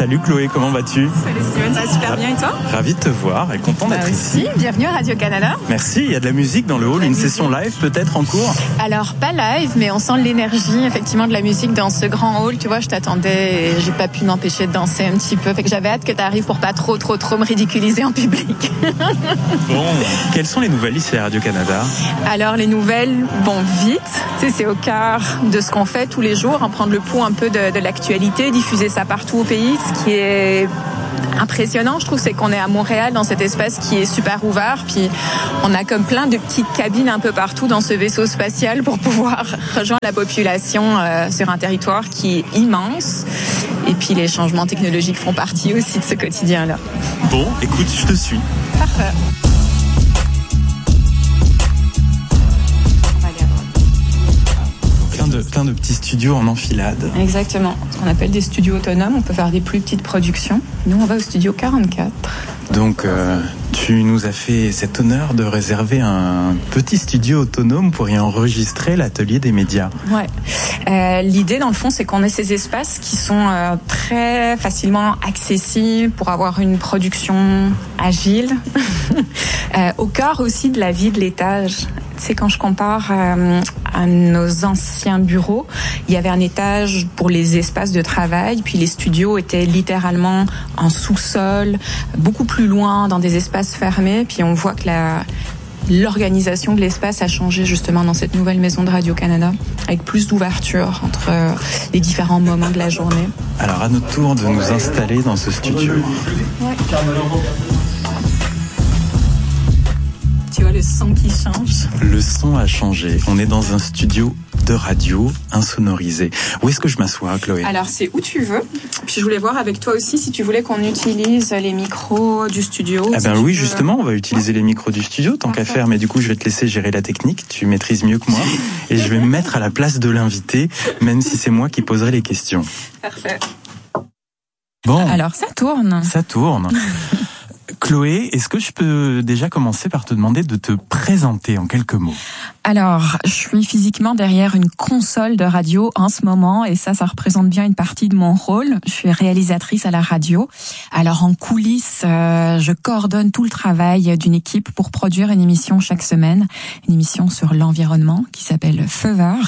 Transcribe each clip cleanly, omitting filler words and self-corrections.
Salut Chloé, comment vas-tu? Salut Steven, ça va super bien et toi? Ravi de te voir et content d'être ici. Bienvenue à Radio-Canada. Merci, il y a de la musique dans le hall, une session live peut-être en cours? Alors pas live, mais on sent l'énergie effectivement de la musique dans ce grand hall. Tu vois, je t'attendais et j'ai pas pu m'empêcher de danser un petit peu. Fait que j'avais hâte que tu arrives pour pas trop me ridiculiser en public. Bon, quelles sont les nouvelles ici à Radio-Canada? Alors les nouvelles vont vite. Tu sais, c'est au cœur de ce qu'on fait tous les jours, en prendre le pouls un peu de l'actualité, diffuser ça partout au pays. Ce qui est impressionnant, je trouve, c'est qu'on est à Montréal dans cet espace qui est super ouvert, puis on a comme plein de petites cabines un peu partout dans ce vaisseau spatial pour pouvoir rejoindre la population sur un territoire qui est immense. Et puis les changements technologiques font partie aussi de ce quotidien-là. Bon, écoute, je te suis. Parfait. Plein de petits studios en enfilade. Exactement. Ce qu'on appelle des studios autonomes. On peut faire des plus petites productions. Nous, on va au studio 44. Donc, tu nous as fait cet honneur de réserver un petit studio autonome pour y enregistrer l'atelier des médias. Ouais. L'idée, dans le fond, c'est qu'on ait ces espaces qui sont très facilement accessibles pour avoir une production agile, au cœur aussi de la vie de l'étage. Tu sais, quand je compare à nos anciens bureaux, il y avait un étage pour les espaces de travail, puis les studios étaient littéralement en sous-sol, beaucoup plus loin, dans des espaces fermés, puis on voit que l'organisation de l'espace a changé justement dans cette nouvelle maison de Radio-Canada, avec plus d'ouverture entre les différents moments de la journée. Alors à notre tour de nous installer dans ce studio. Ouais. Tu vois le son qui change. Le son a changé. On est dans un studio de radio insonorisé. Où est-ce que je m'assois, Chloé? Alors, c'est où tu veux. Puis je voulais voir avec toi aussi si tu voulais qu'on utilise les micros du studio. Ah ben oui, justement, on va utiliser les micros du studio, tant qu'à faire. Mais du coup, je vais te laisser gérer la technique. Tu maîtrises mieux que moi. Et je vais me mettre à la place de l'invité, même si c'est moi qui poserai les questions. Parfait. Bon. Alors, ça tourne. Ça tourne. Chloé, est-ce que je peux déjà commencer par te demander de te présenter en quelques mots? Alors, je suis physiquement derrière une console de radio en ce moment et ça représente bien une partie de mon rôle. Je suis réalisatrice à la radio. Alors, en coulisses, je coordonne tout le travail d'une équipe pour produire une émission chaque semaine, une émission sur l'environnement qui s'appelle Feu Vert.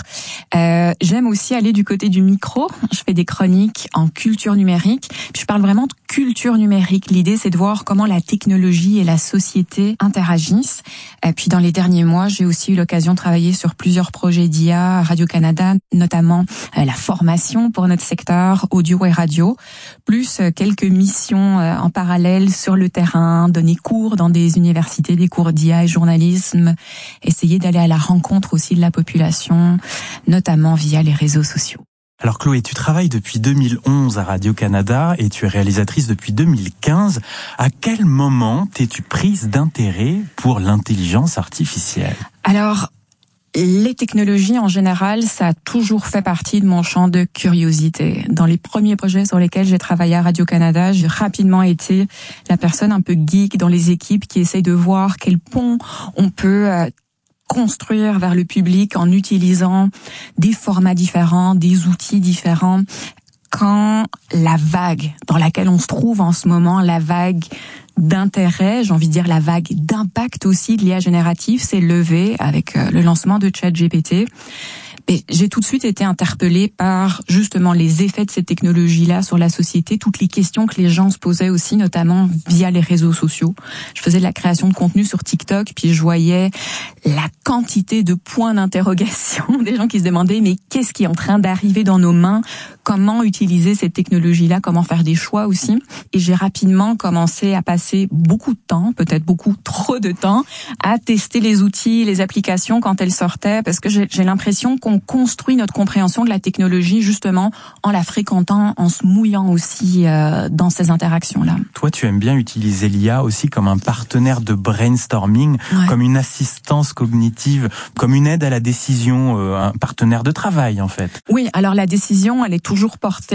J'aime aussi aller du côté du micro. Je fais des chroniques en culture numérique. Puis je parle vraiment de culture numérique. L'idée, c'est de voir comment la technologie et la société interagissent. Et puis, dans les derniers mois, j'ai aussi eu l'occasion de travailler sur plusieurs projets d'IA à Radio-Canada, notamment la formation pour notre secteur audio et radio, plus quelques missions en parallèle sur le terrain, donner cours dans des universités, des cours d'IA et journalisme, essayer d'aller à la rencontre aussi de la population, notamment via les réseaux sociaux. Alors Chloé, tu travailles depuis 2011 à Radio-Canada et tu es réalisatrice depuis 2015. À quel moment t'es-tu prise d'intérêt pour l'intelligence artificielle? Alors, les technologies en général, ça a toujours fait partie de mon champ de curiosité. Dans les premiers projets sur lesquels j'ai travaillé à Radio-Canada, j'ai rapidement été la personne un peu geek dans les équipes qui essaye de voir quel pont on peut construire vers le public en utilisant des formats différents, des outils différents. Quand la vague dans laquelle on se trouve en ce moment, la vague d'intérêt, j'ai envie de dire la vague d'impact aussi de l'IA générative s'est levée avec le lancement de ChatGPT. Et j'ai tout de suite été interpellée par justement les effets de ces technologies-là sur la société, toutes les questions que les gens se posaient aussi, notamment via les réseaux sociaux. Je faisais de la création de contenu sur TikTok, puis je voyais la quantité de points d'interrogation des gens qui se demandaient mais qu'est-ce qui est en train d'arriver dans nos mains? Comment utiliser cette technologie-là? Comment faire des choix aussi? Et j'ai rapidement commencé à passer beaucoup de temps, peut-être beaucoup trop de temps, à tester les outils, les applications quand elles sortaient, parce que j'ai l'impression qu'on construit notre compréhension de la technologie justement en la fréquentant, en se mouillant aussi dans ces interactions-là. Toi, tu aimes bien utiliser l'IA aussi comme un partenaire de brainstorming, ouais, comme une assistance cognitive, comme une aide à la décision, un partenaire de travail en fait. Oui, alors la décision, elle est toujours portée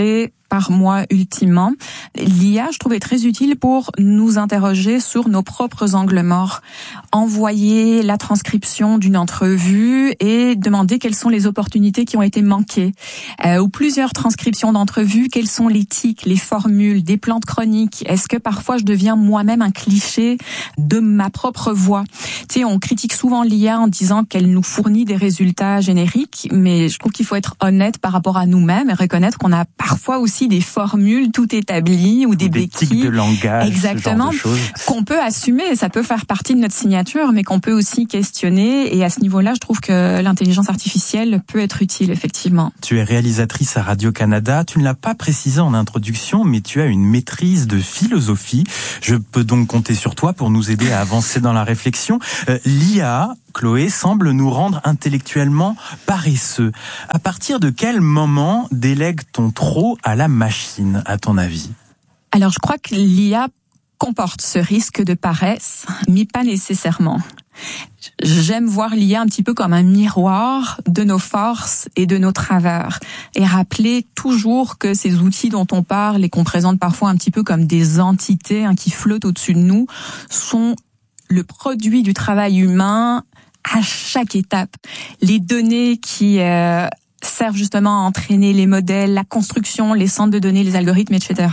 par mois ultimement. L'IA, je trouvais très utile pour nous interroger sur nos propres angles morts. Envoyer la transcription d'une entrevue et demander quelles sont les opportunités qui ont été manquées. Ou plusieurs transcriptions d'entrevues, quels sont les tics, les formules, des plans de chronique. Est-ce que parfois je deviens moi-même un cliché de ma propre voix? Tu sais, on critique souvent l'IA en disant qu'elle nous fournit des résultats génériques, mais je trouve qu'il faut être honnête par rapport à nous-mêmes et reconnaître qu'on a parfois aussi des formules tout établies ou des béquilles. Tics de langage, exactement, ce genre de choses. Qu'on peut assumer, ça peut faire partie de notre signature, mais qu'on peut aussi questionner. Et à ce niveau-là, je trouve que l'intelligence artificielle peut être utile, effectivement. Tu es réalisatrice à Radio-Canada. Tu ne l'as pas précisé en introduction, mais tu as une maîtrise de philosophie. Je peux donc compter sur toi pour nous aider à avancer dans la réflexion. L'IA, Chloé, semble nous rendre intellectuellement paresseux. À partir de quel moment délègue-t-on trop à la machine, à ton avis? Alors, je crois que l'IA comporte ce risque de paresse, mais pas nécessairement. J'aime voir l'IA un petit peu comme un miroir de nos forces et de nos travers et rappeler toujours que ces outils dont on parle et qu'on présente parfois un petit peu comme des entités qui flottent au-dessus de nous sont le produit du travail humain à chaque étape. Les données qui servent justement à entraîner les modèles, la construction, les centres de données, les algorithmes, etc.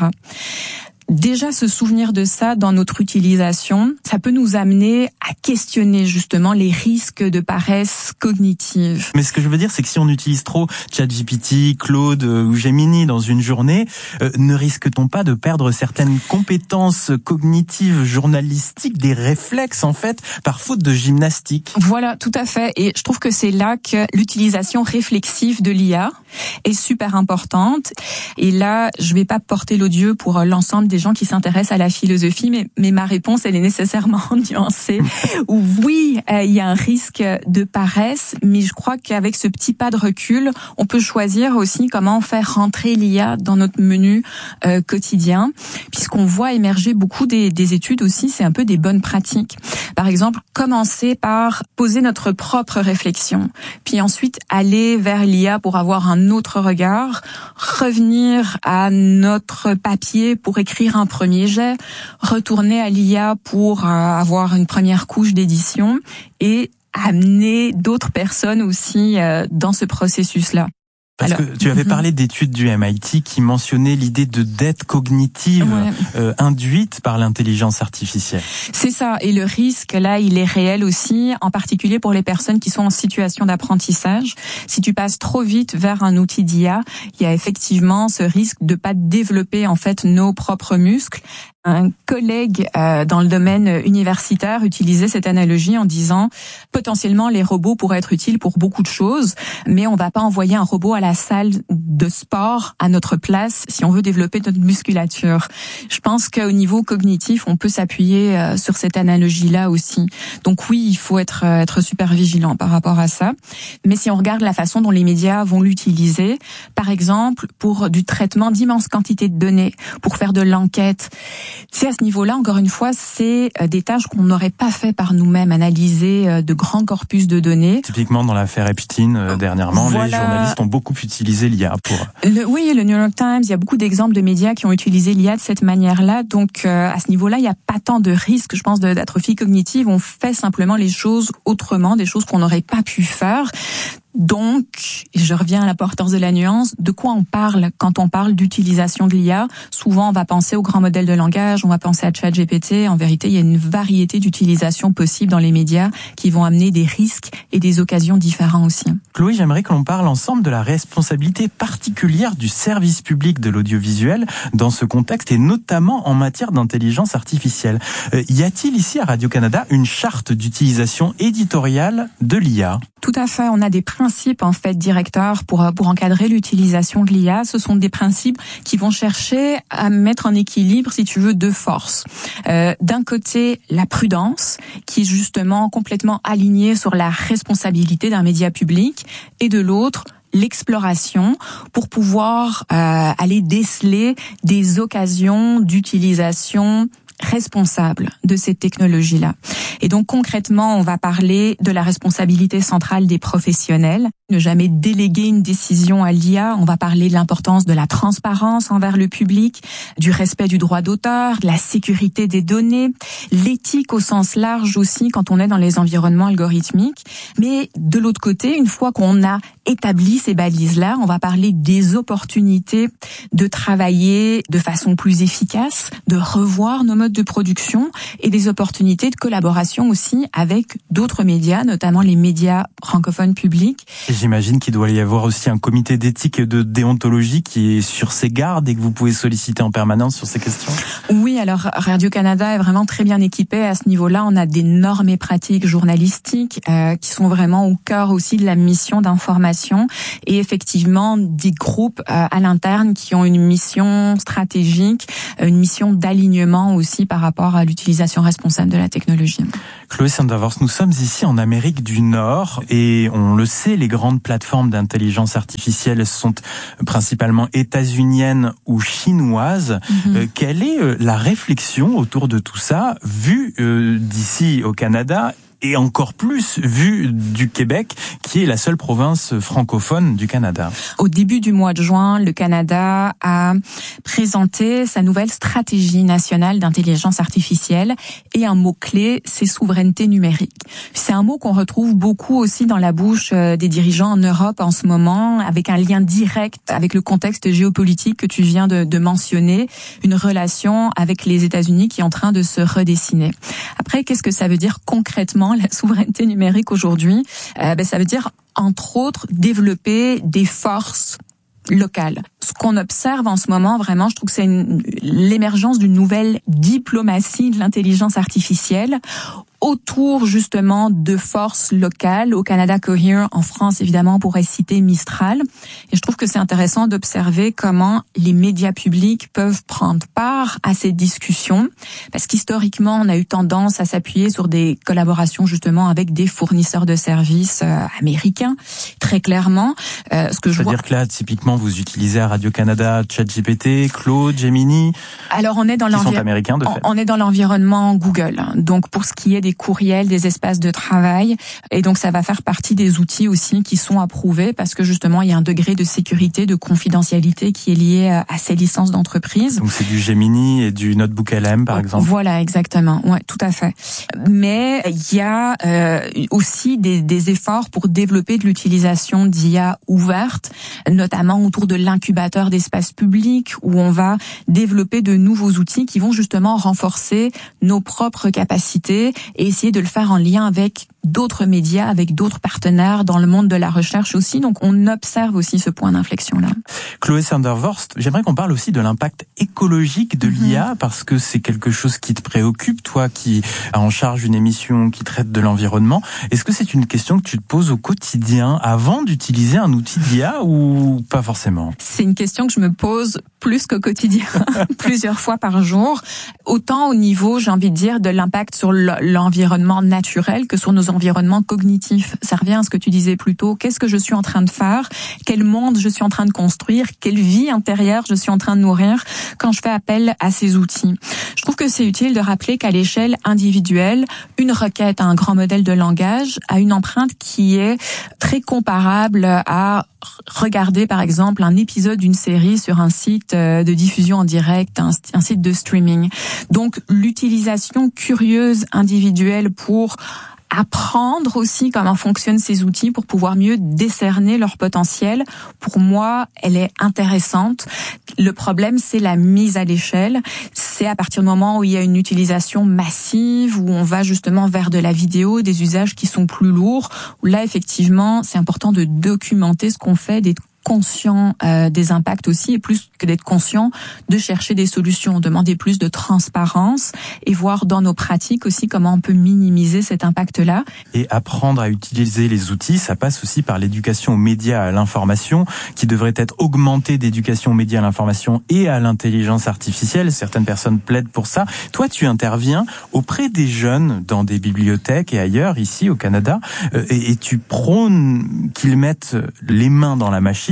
Déjà, se souvenir de ça dans notre utilisation, ça peut nous amener à questionner justement les risques de paresse cognitive. Mais ce que je veux dire, c'est que si on utilise trop ChatGPT, Claude ou Gemini dans une journée, ne risque-t-on pas de perdre certaines compétences cognitives, journalistiques, des réflexes en fait, par faute de gymnastique? Voilà, tout à fait. Et je trouve que c'est là que l'utilisation réflexive de l'IA est super importante. Et là, je vais pas porter l'odieux pour l'ensemble des gens qui s'intéressent à la philosophie, mais ma réponse, elle est nécessairement nuancée. Oui, il y a un risque de paresse, mais je crois qu'avec ce petit pas de recul, on peut choisir aussi comment faire rentrer l'IA dans notre menu quotidien, puisqu'on voit émerger beaucoup des études aussi, c'est un peu des bonnes pratiques. Par exemple, commencer par poser notre propre réflexion, puis ensuite aller vers l'IA pour avoir un autre regard, revenir à notre papier pour écrire un premier jet, retourner à l'IA pour avoir une première couche d'édition et amener d'autres personnes aussi dans ce processus-là. Parce que tu avais parlé d'études du MIT qui mentionnaient l'idée de dette cognitive induite par l'intelligence artificielle. C'est ça. Et le risque, là, il est réel aussi, en particulier pour les personnes qui sont en situation d'apprentissage. Si tu passes trop vite vers un outil d'IA, il y a effectivement ce risque de pas développer, en fait, nos propres muscles. Un collègue dans le domaine universitaire utilisait cette analogie en disant potentiellement les robots pourraient être utiles pour beaucoup de choses, mais on va pas envoyer un robot à la salle de sport à notre place si on veut développer notre musculature. Je pense qu'au niveau cognitif, on peut s'appuyer sur cette analogie-là aussi. Donc oui, il faut être super vigilant par rapport à ça. Mais si on regarde la façon dont les médias vont l'utiliser, par exemple pour du traitement d'immenses quantités de données, pour faire de l'enquête. C'est à ce niveau-là, encore une fois, c'est des tâches qu'on n'aurait pas fait par nous-mêmes, analyser de grands corpus de données. Typiquement dans l'affaire Epstein, dernièrement, les journalistes ont beaucoup utilisé l'IA pour... Oui, le New York Times, il y a beaucoup d'exemples de médias qui ont utilisé l'IA de cette manière-là. Donc, à ce niveau-là, il n'y a pas tant de risques, je pense, d'atrophie cognitive. On fait simplement les choses autrement, des choses qu'on n'aurait pas pu faire. Donc, je reviens à l'importance de la nuance. De quoi on parle quand on parle d'utilisation de l'IA? Souvent, on va penser aux grands modèles de langage, on va penser à ChatGPT. En vérité, il y a une variété d'utilisations possibles dans les médias qui vont amener des risques et des occasions différents aussi. Chloé, j'aimerais que l'on parle ensemble de la responsabilité particulière du service public de l'audiovisuel dans ce contexte et notamment en matière d'intelligence artificielle. Y a-t-il ici à Radio-Canada une charte d'utilisation éditoriale de l'IA? Tout à fait, on a des principes en fait directeurs pour encadrer l'utilisation de l'IA. Ce sont des principes qui vont chercher à mettre en équilibre, si tu veux, deux forces. D'un côté, la prudence, qui est justement complètement alignée sur la responsabilité d'un média public, et de l'autre, l'exploration pour pouvoir aller déceler des occasions d'utilisation responsables de cette technologie-là. Et donc concrètement, on va parler de la responsabilité centrale des professionnels, ne jamais déléguer une décision à l'IA. On va parler de l'importance de la transparence envers le public, du respect du droit d'auteur, de la sécurité des données, l'éthique au sens large aussi quand on est dans les environnements algorithmiques. Mais de l'autre côté, une fois qu'on a établi ces balises-là, on va parler des opportunités de travailler de façon plus efficace, de revoir nos modes de production et des opportunités de collaboration aussi avec d'autres médias, notamment les médias francophones publics. Et j'imagine qu'il doit y avoir aussi un comité d'éthique et de déontologie qui est sur ses gardes et que vous pouvez solliciter en permanence sur ces questions. Oui, alors Radio-Canada est vraiment très bien équipé à ce niveau-là. On a des normes et pratiques journalistiques qui sont vraiment au cœur aussi de la mission d'information et effectivement des groupes à l'interne qui ont une mission stratégique, une mission d'alignement aussi par rapport à l'utilisation responsable de la technologie. Chloé Sandervorst, nous sommes ici en Amérique du Nord et on le sait, les grandes plateformes d'intelligence artificielle sont principalement états-uniennes ou chinoises. Quelle est la réflexion autour de tout ça, vue d'ici au Canada et encore plus vu du Québec, qui est la seule province francophone du Canada? Au début du mois de juin, le Canada a présenté sa nouvelle stratégie nationale d'intelligence artificielle et un mot-clé, c'est souveraineté numérique. C'est un mot qu'on retrouve beaucoup aussi dans la bouche des dirigeants en Europe en ce moment, avec un lien direct avec le contexte géopolitique que tu viens de mentionner, une relation avec les États-Unis qui est en train de se redessiner. Après, qu'est-ce que ça veut dire concrètement la souveraineté numérique aujourd'hui? Ça veut dire, entre autres, développer des forces locales. Ce qu'on observe en ce moment, vraiment, je trouve que c'est l'émergence d'une nouvelle diplomatie de l'intelligence artificielle autour justement de forces locales. Au Canada, Cohere, en France évidemment, on pourrait citer Mistral. Et je trouve que c'est intéressant d'observer comment les médias publics peuvent prendre part à ces discussions, parce qu'historiquement, on a eu tendance à s'appuyer sur des collaborations justement avec des fournisseurs de services américains, très clairement. C'est-à-dire que là, typiquement, vous utilisez à Radio-Canada ChatGPT, Claude, Gemini. Alors on est dans l'environnement Google. Donc pour ce qui est des courriels, des espaces de travail, et donc ça va faire partie des outils aussi qui sont approuvés parce que justement il y a un degré de sécurité, de confidentialité qui est lié à ces licences d'entreprise. Donc c'est du Gemini et du Notebook LM par exemple. Voilà, exactement. Ouais, tout à fait. Mais il y a aussi des efforts pour développer de l'utilisation d'IA ouverte, notamment autour de l'incubateur d'espace public où on va développer de nouveaux outils qui vont justement renforcer nos propres capacités et essayer de le faire en lien avec d'autres médias, avec d'autres partenaires dans le monde de la recherche aussi. Donc on observe aussi ce point d'inflexion-là. Chloé Sandervorst, j'aimerais qu'on parle aussi de l'impact écologique de l'IA parce que c'est quelque chose qui te préoccupe, toi qui as en charge une émission qui traite de l'environnement. Est-ce que c'est une question que tu te poses au quotidien avant d'utiliser un outil d'IA ou pas forcément? C'est une question que je me pose plus qu'au quotidien, plusieurs fois par jour. Autant au niveau, j'ai envie de dire, de l'impact sur l'environnement naturel que sur nos environnements cognitifs. Ça revient à ce que tu disais plus tôt. Qu'est-ce que je suis en train de faire? Quel monde je suis en train de construire? Quelle vie intérieure je suis en train de nourrir quand je fais appel à ces outils? Je trouve que c'est utile de rappeler qu'à l'échelle individuelle, une requête à un grand modèle de langage a une empreinte qui est très comparable à regarder par exemple un épisode d'une série sur un site de diffusion en direct, un site de streaming. Donc l'utilisation curieuse individuelle pour apprendre aussi comment fonctionnent ces outils pour pouvoir mieux décerner leur potentiel, pour moi, elle est intéressante. Le problème, c'est la mise à l'échelle. C'est à partir du moment où il y a une utilisation massive, où on va justement vers de la vidéo, des usages qui sont plus lourds, où là, effectivement, c'est important de documenter ce qu'on fait, d'être conscient des impacts aussi, et plus que d'être conscient, de chercher des solutions, demander plus de transparence et voir dans nos pratiques aussi comment on peut minimiser cet impact-là. Et apprendre à utiliser les outils, ça passe aussi par l'éducation aux médias, à l'information, qui devrait être augmentée d'éducation aux médias, à l'information et à l'intelligence artificielle. Certaines personnes plaident pour ça. Toi, tu interviens auprès des jeunes dans des bibliothèques et ailleurs, ici au Canada, et tu prônes qu'ils mettent les mains dans la machine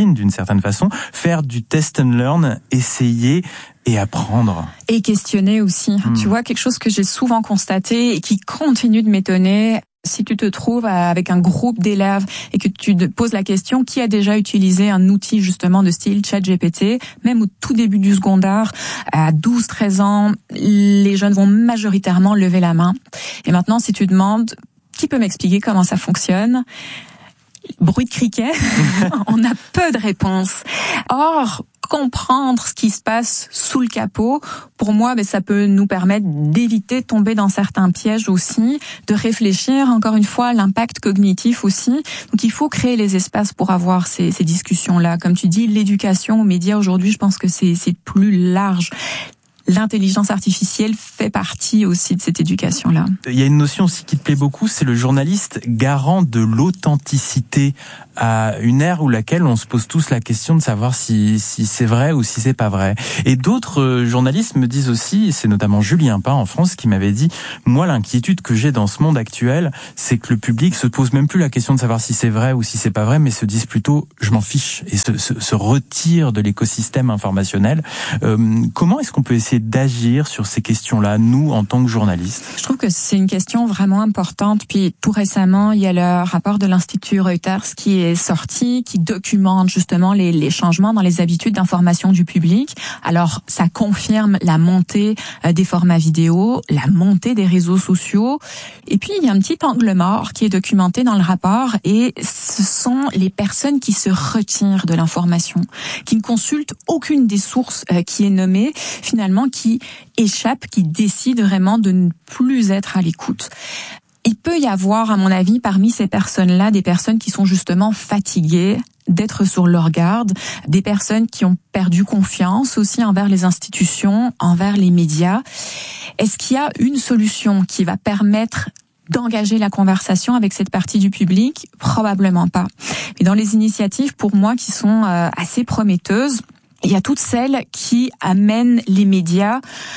machine d'une certaine façon, faire du test and learn, essayer et apprendre. Et questionner aussi. Tu vois, quelque chose que j'ai souvent constaté et qui continue de m'étonner. Si tu te trouves avec un groupe d'élèves et que tu te poses la question qui a déjà utilisé un outil justement de style ChatGPT, même au tout début du secondaire, à 12-13 ans, les jeunes vont majoritairement lever la main. Et maintenant, si tu demandes qui peut m'expliquer comment ça fonctionne, bruit de criquet, on a peu de réponses. Or, comprendre ce qui se passe sous le capot, pour moi, ça peut nous permettre d'éviter de tomber dans certains pièges aussi, de réfléchir, encore une fois, à l'impact cognitif aussi. Donc, il faut créer les espaces pour avoir ces discussions-là. Comme tu dis, l'éducation aux médias aujourd'hui, je pense que c'est plus large. L'intelligence artificielle fait partie aussi de cette éducation-là. Il y a une notion aussi qui te plaît beaucoup, c'est le journaliste garant de l'authenticité, à une ère où laquelle on se pose tous la question de savoir si c'est vrai ou si c'est pas vrai. Et d'autres journalistes me disent aussi, c'est notamment Julien Pain en France qui m'avait dit, moi l'inquiétude que j'ai dans ce monde actuel, c'est que le public se pose même plus la question de savoir si c'est vrai ou si c'est pas vrai, mais se disent plutôt je m'en fiche et se retire de l'écosystème informationnel. Comment est-ce qu'on peut essayer d'agir sur ces questions-là, nous, en tant que journalistes? Je trouve que c'est une question vraiment importante. Puis, tout récemment, il y a le rapport de l'Institut Reuters qui est sorti, qui documente justement les changements dans les habitudes d'information du public. Alors, ça confirme la montée des formats vidéo, la montée des réseaux sociaux. Et puis, il y a un petit angle mort qui est documenté dans le rapport, et ce sont les personnes qui se retirent de l'information, qui ne consultent aucune des sources qui est nommée, finalement, qui échappent, qui décident vraiment de ne plus être à l'écoute. Il peut y avoir, à mon avis, parmi ces personnes-là, des personnes qui sont justement fatiguées d'être sur leur garde, des personnes qui ont perdu confiance aussi envers les institutions, envers les médias. Est-ce qu'il y a une solution qui va permettre d'engager la conversation avec cette partie du public? Probablement pas. Mais dans les initiatives, pour moi, qui sont assez prometteuses, il y a toutes celles qui amènent les médias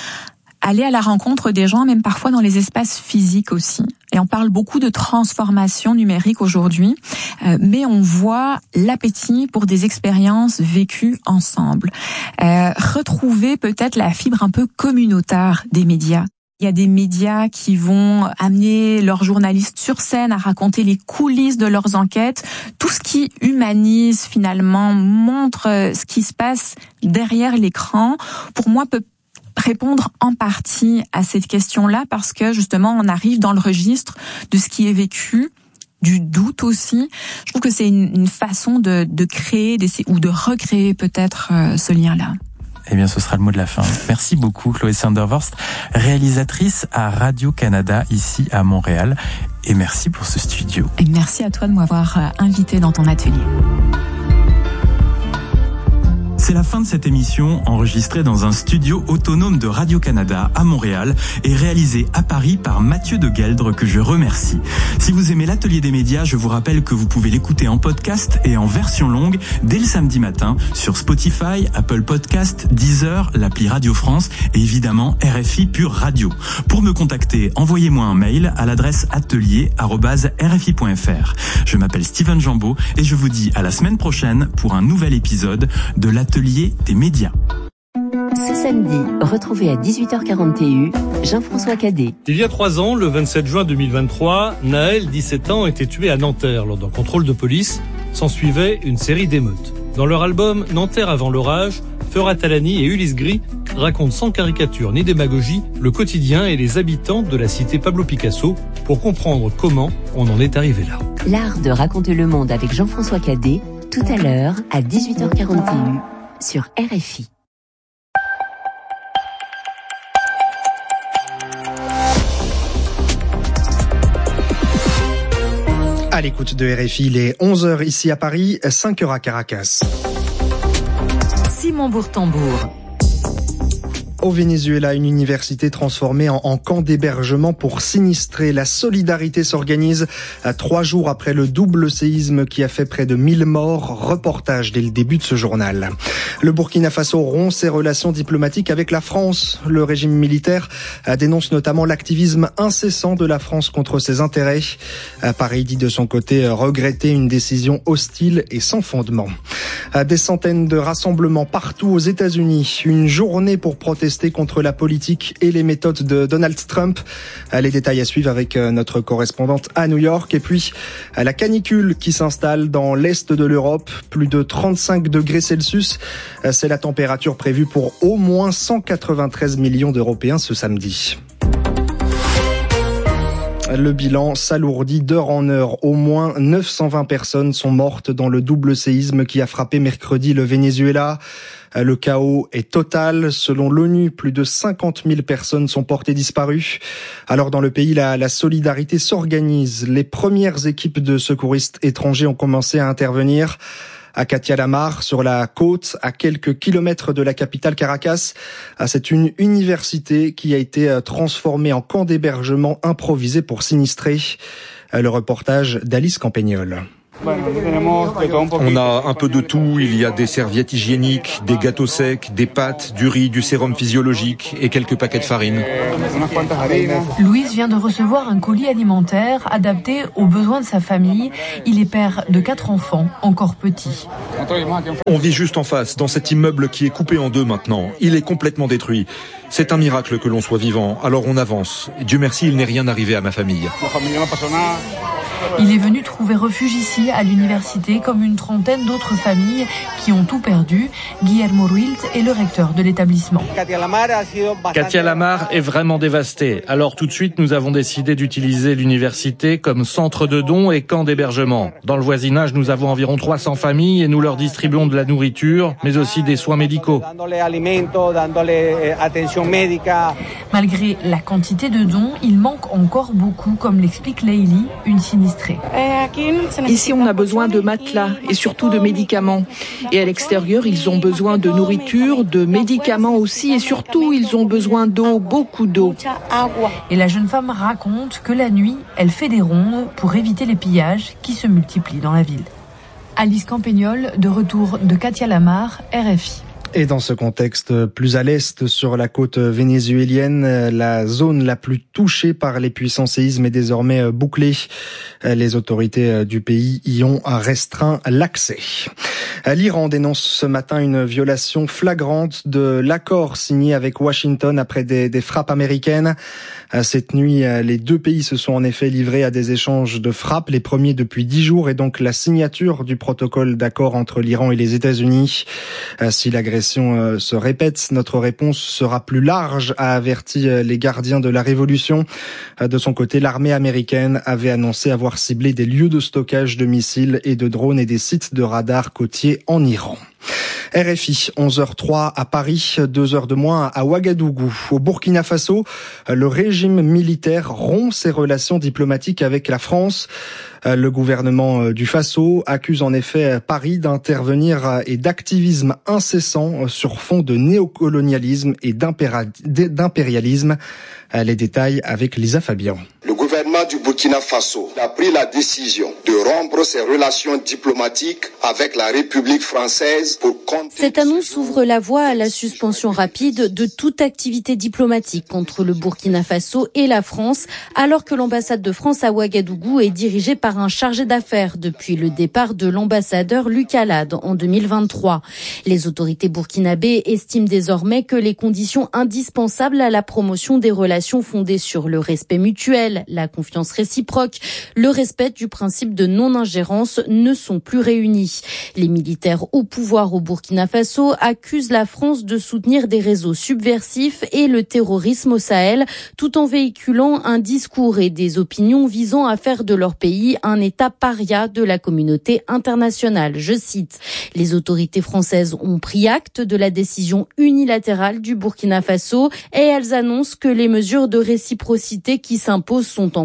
à aller à la rencontre des gens, même parfois dans les espaces physiques aussi. Et on parle beaucoup de transformation numérique aujourd'hui, mais on voit l'appétit pour des expériences vécues ensemble. Retrouver peut-être la fibre un peu communautaire des médias. Il y a des médias qui vont amener leurs journalistes sur scène à raconter les coulisses de leurs enquêtes. Tout ce qui humanise finalement, montre ce qui se passe derrière l'écran, pour moi peut répondre en partie à cette question-là, parce que justement on arrive dans le registre de ce qui est vécu, du doute aussi. Je trouve que c'est une façon de créer ou de recréer peut-être ce lien-là. Eh bien, ce sera le mot de la fin. Merci beaucoup, Chloé Sandervorst, réalisatrice à Radio-Canada, ici à Montréal. Et merci pour ce studio. Et merci à toi de m'avoir invité dans ton atelier. C'est la fin de cette émission enregistrée dans un studio autonome de Radio-Canada à Montréal et réalisée à Paris par Mathieu de Gueldre, que je remercie. Si vous aimez l'Atelier des médias, je vous rappelle que vous pouvez l'écouter en podcast et en version longue dès le samedi matin sur Spotify, Apple Podcast, Deezer, l'appli Radio France et évidemment RFI Pure Radio. Pour me contacter, envoyez-moi un mail à l'adresse atelier@rfi.fr. Je m'appelle Steven Jambeau et je vous dis à la semaine prochaine pour un nouvel épisode de l'Atelier des médias. Ce samedi, retrouvez à 18h40 TU Jean-François Cadet. Il y a 3 ans, le 27 juin 2023, Naël, 17 ans, était tué à Nanterre lors d'un contrôle de police. S'ensuivait une série d'émeutes. Dans leur album Nanterre avant l'orage, Feura Talani et Ulysse Gris racontent sans caricature ni démagogie le quotidien et les habitants de la cité Pablo Picasso pour comprendre comment on en est arrivé là. L'art de raconter le monde avec Jean-François Cadet, tout à l'heure à 18h40 TU sur RFI. À l'écoute de RFI, il est 11h ici à Paris, 5h à Caracas. Simon Bourtambour. Au Venezuela, une université transformée en camp d'hébergement pour sinistrés. La solidarité s'organise 3 jours après le double séisme qui a fait près de 1000 morts. Reportage dès le début de ce journal. Le Burkina Faso rompt ses relations diplomatiques avec la France. Le régime militaire dénonce notamment l'activisme incessant de la France contre ses intérêts. Paris dit de son côté regretter une décision hostile et sans fondement. Des centaines de rassemblements partout aux États-Unis. Une journée pour protester contre la politique et les méthodes de Donald Trump. Les détails à suivre avec notre correspondante à New York. Et puis, la canicule qui s'installe dans l'est de l'Europe. Plus de 35 degrés Celsius. C'est la température prévue pour au moins 193 millions d'Européens ce samedi. Le bilan s'alourdit d'heure en heure. Au moins 920 personnes sont mortes dans le double séisme qui a frappé mercredi le Venezuela. Le chaos est total. Selon l'ONU, plus de 50 000 personnes sont portées disparues. Alors dans le pays, la solidarité s'organise. Les premières équipes de secouristes étrangers ont commencé à intervenir. À Katia La Mar, sur la côte, à quelques kilomètres de la capitale Caracas. C'est une université qui a été transformée en camp d'hébergement improvisé pour sinistrés. Le reportage d'Alice Campagnol. On a un peu de tout, il y a des serviettes hygiéniques, des gâteaux secs, des pâtes, du riz, du sérum physiologique et quelques paquets de farine. Louise vient de recevoir un colis alimentaire adapté aux besoins de sa famille. Il est père de 4 enfants, encore petits. On vit juste en face, dans cet immeuble qui est coupé en deux maintenant. Il est complètement détruit. C'est un miracle que l'on soit vivant, alors on avance. Dieu merci, il n'est rien arrivé à ma famille. Il est venu trouver refuge ici, à l'université, comme une trentaine d'autres familles qui ont tout perdu. Guillermo Ruilt est le recteur de l'établissement. Katia La Mar est vraiment dévastée. Alors tout de suite, nous avons décidé d'utiliser l'université comme centre de dons et camp d'hébergement. Dans le voisinage, nous avons environ 300 familles et nous leur distribuons de la nourriture, mais aussi des soins médicaux. Malgré la quantité de dons, il manque encore beaucoup, comme l'explique Leili, une sinistrée. Ici, on a besoin de matelas et surtout de médicaments. Et à l'extérieur, ils ont besoin de nourriture, de médicaments aussi et surtout, ils ont besoin d'eau, beaucoup d'eau. Et la jeune femme raconte que la nuit, elle fait des rondes pour éviter les pillages qui se multiplient dans la ville. Alice Campagnol, de retour de Katia La Mar, RFI. Et dans ce contexte plus à l'est, sur la côte vénézuélienne, la zone la plus touchée par les puissants séismes est désormais bouclée. Les autorités du pays y ont restreint l'accès. L'Iran dénonce ce matin une violation flagrante de l'accord signé avec Washington après des frappes américaines. Cette nuit, les deux pays se sont en effet livrés à des échanges de frappes, les premiers depuis 10 jours, et donc la signature du protocole d'accord entre l'Iran et les États-Unis. Si l'agression se répète, notre réponse sera plus large, a averti les gardiens de la révolution. De son côté, l'armée américaine avait annoncé avoir ciblé des lieux de stockage de missiles et de drones et des sites de radars côtiers en Iran. RFI, 11h03 à Paris, 2h de moins à Ouagadougou. Au Burkina Faso, le régime militaire rompt ses relations diplomatiques avec la France. Le gouvernement du Faso accuse en effet Paris d'intervenir et d'activisme incessant sur fond de néocolonialisme et d'impérialisme. Les détails avec Lisa Fabian. Le gouvernement du Burkina Faso a pris la décision de rompre ses relations diplomatiques avec la République française pour contrer... Cette annonce ouvre la voie à la suspension rapide de toute activité diplomatique contre le Burkina Faso et la France, alors que l'ambassade de France à Ouagadougou est dirigée par un chargé d'affaires depuis le départ de l'ambassadeur Luc Alade en 2023. Les autorités burkinabées estiment désormais que les conditions indispensables à la promotion des relations fondées sur le respect mutuel, la confiance réciproque, le respect du principe de non-ingérence ne sont plus réunis. Les militaires au pouvoir au Burkina Faso accusent la France de soutenir des réseaux subversifs et le terrorisme au Sahel, tout en véhiculant un discours et des opinions visant à faire de leur pays un État paria de la communauté internationale. Je cite, « Les autorités françaises ont pris acte de la décision unilatérale du Burkina Faso et elles annoncent que les mesures de réciprocité qui s'imposent sont en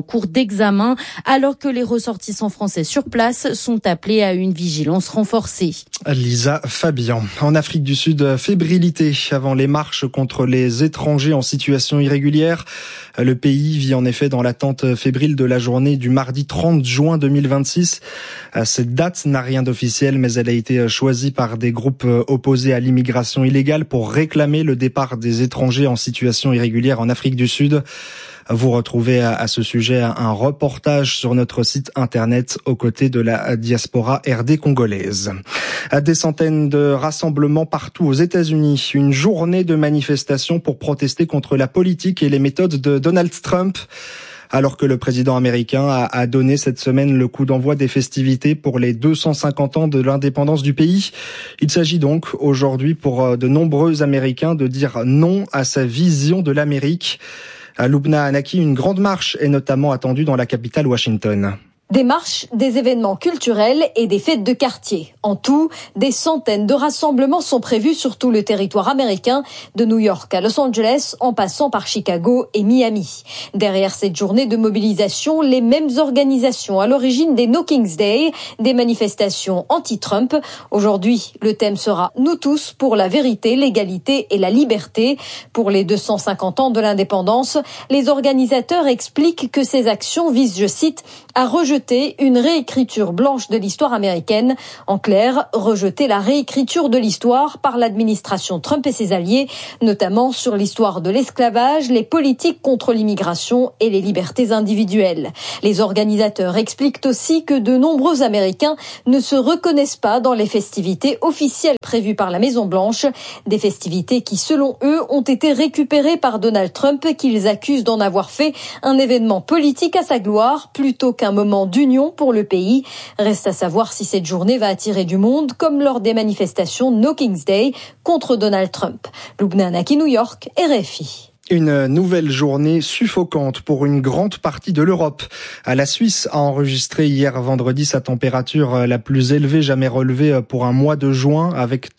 en cours d'examen, alors que les ressortissants français sur place sont appelés à une vigilance renforcée. Lisa Fabian. En Afrique du Sud, fébrilité avant les marches contre les étrangers en situation irrégulière. Le pays vit en effet dans l'attente fébrile de la journée du mardi 30 juin 2026. Cette date n'a rien d'officiel, mais elle a été choisie par des groupes opposés à l'immigration illégale pour réclamer le départ des étrangers en situation irrégulière en Afrique du Sud. Vous retrouvez à ce sujet un reportage sur notre site internet aux côtés de la diaspora RD congolaise. Des centaines de rassemblements partout aux États-Unis. Une journée de manifestation pour protester contre la politique et les méthodes de Donald Trump. Alors que le président américain a donné cette semaine le coup d'envoi des festivités pour les 250 ans de l'indépendance du pays. Il s'agit donc aujourd'hui pour de nombreux Américains de dire non à sa vision de l'Amérique. À Lubna Anaki, une grande marche est notamment attendue dans la capitale Washington. Des marches, des événements culturels et des fêtes de quartier. En tout, des centaines de rassemblements sont prévus sur tout le territoire américain, de New York à Los Angeles, en passant par Chicago et Miami. Derrière cette journée de mobilisation, les mêmes organisations à l'origine des No Kings Day, des manifestations anti-Trump. Aujourd'hui, le thème sera « Nous tous pour la vérité, l'égalité et la liberté ». Pour les 250 ans de l'indépendance, les organisateurs expliquent que ces actions visent, je cite, à rejeter une réécriture blanche de l'histoire américaine. En clair, rejeter la réécriture de l'histoire par l'administration Trump et ses alliés, notamment sur l'histoire de l'esclavage, les politiques contre l'immigration et les libertés individuelles. Les organisateurs expliquent aussi que de nombreux Américains ne se reconnaissent pas dans les festivités officielles prévues par la Maison-Blanche. Des festivités qui, selon eux, ont été récupérées par Donald Trump, qu'ils accusent d'en avoir fait un événement politique à sa gloire plutôt qu'un moment d'union pour le pays. Reste à savoir si cette journée va attirer du monde, comme lors des manifestations No Kings Day contre Donald Trump. Lubna Anaki, New York, RFI. Une nouvelle journée suffocante pour une grande partie de l'Europe. La Suisse a enregistré hier vendredi sa température la plus élevée jamais relevée pour un mois de juin, avec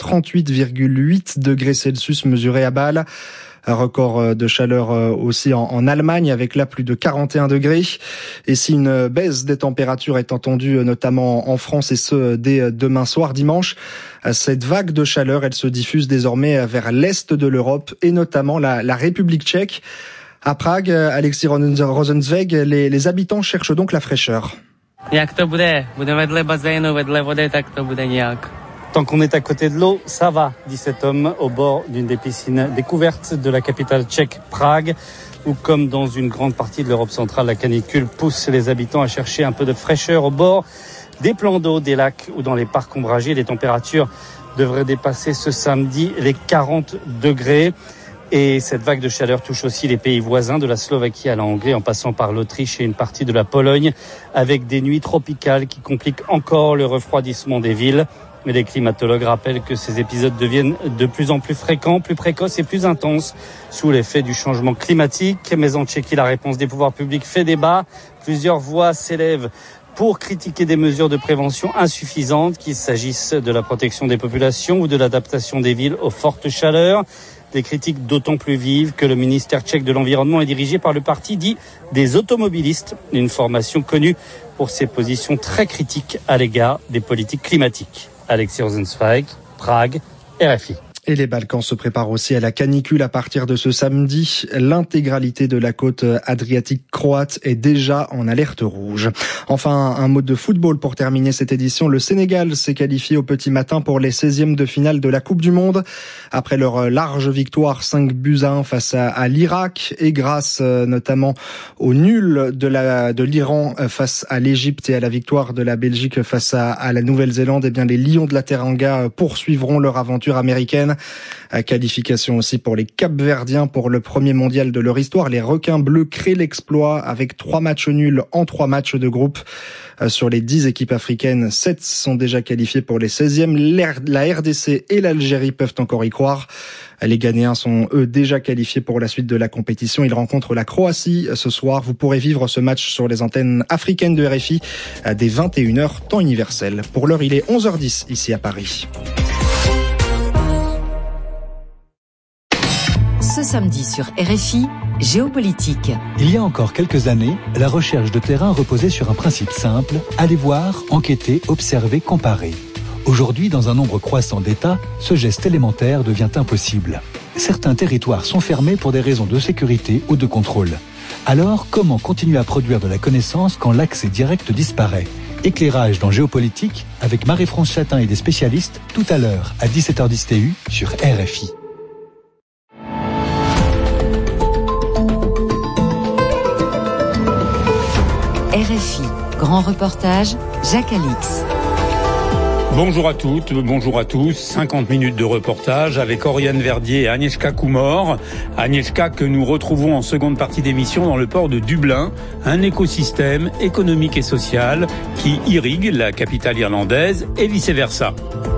38,8 degrés Celsius mesurés à Bâle. Un record de chaleur aussi en Allemagne, avec là plus de 41 degrés. Et si une baisse des températures est entendue notamment en France, et ce dès demain soir, dimanche, cette vague de chaleur, elle se diffuse désormais vers l'est de l'Europe et notamment la République tchèque. À Prague, Alexis Rosenzweig, les habitants cherchent donc la fraîcheur. Tant qu'on est à côté de l'eau, ça va, dit cet homme au bord d'une des piscines découvertes de la capitale tchèque, Prague, où comme dans une grande partie de l'Europe centrale, la canicule pousse les habitants à chercher un peu de fraîcheur au bord des plans d'eau, des lacs ou dans les parcs ombragés. Les températures devraient dépasser ce samedi les 40 degrés. Et cette vague de chaleur touche aussi les pays voisins, de la Slovaquie à la Hongrie, en passant par l'Autriche et une partie de la Pologne, avec des nuits tropicales qui compliquent encore le refroidissement des villes. Mais les climatologues rappellent que ces épisodes deviennent de plus en plus fréquents, plus précoces et plus intenses sous l'effet du changement climatique. Mais en Tchéquie, la réponse des pouvoirs publics fait débat. Plusieurs voix s'élèvent pour critiquer des mesures de prévention insuffisantes, qu'il s'agisse de la protection des populations ou de l'adaptation des villes aux fortes chaleurs. Des critiques d'autant plus vives que le ministère tchèque de l'Environnement est dirigé par le parti dit des automobilistes, une formation connue pour ses positions très critiques à l'égard des politiques climatiques. Alexis Rosenzweig, Prague, RFI. Et les Balkans se préparent aussi à la canicule à partir de ce samedi. L'intégralité de la côte adriatique croate est déjà en alerte rouge. Enfin, un mot de football pour terminer cette édition. Le Sénégal s'est qualifié au petit matin pour les 16e de finale de la Coupe du Monde. Après leur large victoire 5-1 face à l'Irak et grâce notamment au nul de l'Iran face à l'Égypte et à la victoire de la Belgique face à la Nouvelle-Zélande, eh bien les Lions de la Teranga poursuivront leur aventure américaine. Qualification aussi pour les Cap-Verdiens pour le premier mondial de leur histoire. Les requins bleus créent l'exploit avec 3 matchs nuls en 3 matchs de groupe. Sur les 10 équipes africaines, 7 sont déjà qualifiées pour les 16e. La RDC et l'Algérie peuvent encore y croire. Les Ghanéens sont eux déjà qualifiés pour la suite de la compétition. Ils rencontrent la Croatie ce soir. Vous pourrez vivre ce match sur les antennes africaines de RFI dès 21h temps universel. Pour l'heure, il est 11h10 ici à Paris. Ce samedi sur RFI, Géopolitique. Il y a encore quelques années, la recherche de terrain reposait sur un principe simple, aller voir, enquêter, observer, comparer. Aujourd'hui, dans un nombre croissant d'États, ce geste élémentaire devient impossible. Certains territoires sont fermés pour des raisons de sécurité ou de contrôle. Alors, comment continuer à produire de la connaissance quand l'accès direct disparaît ? Éclairage dans Géopolitique avec Marie-France Chatin et des spécialistes tout à l'heure à 17h10 TU sur RFI. RFI, grand reportage, Jacques Alix. Bonjour à toutes, bonjour à tous. 50 minutes de reportage avec Oriane Verdier et Agnieszka Kumor. Agnieszka que nous retrouvons en seconde partie d'émission dans le port de Dublin, un écosystème économique et social qui irrigue la capitale irlandaise et vice-versa.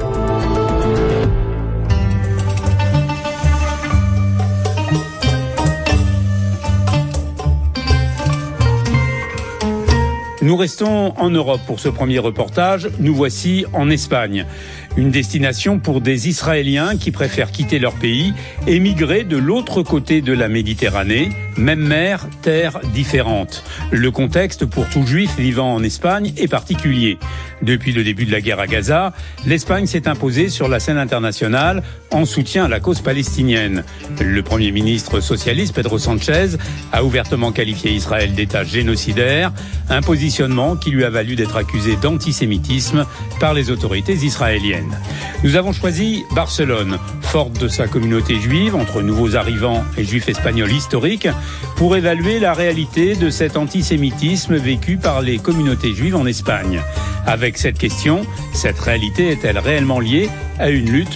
Nous restons en Europe pour ce premier reportage. Nous voici en Espagne. Une destination pour des Israéliens qui préfèrent quitter leur pays et migrer de l'autre côté de la Méditerranée. Même mer, terre différente. Le contexte pour tout juif vivant en Espagne est particulier. Depuis le début de la guerre à Gaza, l'Espagne s'est imposée sur la scène internationale en soutien à la cause palestinienne. Le Premier ministre socialiste Pedro Sánchez a ouvertement qualifié Israël d'État génocidaire, un positionnement qui lui a valu d'être accusé d'antisémitisme par les autorités israéliennes. Nous avons choisi Barcelone, forte de sa communauté juive, entre nouveaux arrivants et juifs espagnols historiques, pour évaluer la réalité de cet antisémitisme vécu par les communautés juives en Espagne. Avec cette question, cette réalité est-elle réellement liée à une lutte